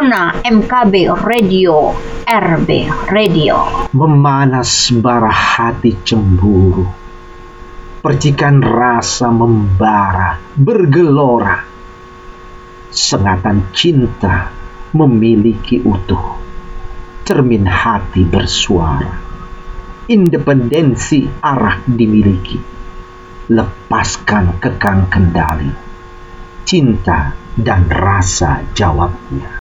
Rona MKB Radio, RB Radio. Memanas bara hati cemburu, percikan rasa membara bergelora. Sengatan cinta memiliki utuh, cermin hati bersuara. Independensi arah dimiliki, lepaskan kekang kendali. Cinta dan rasa jawabnya.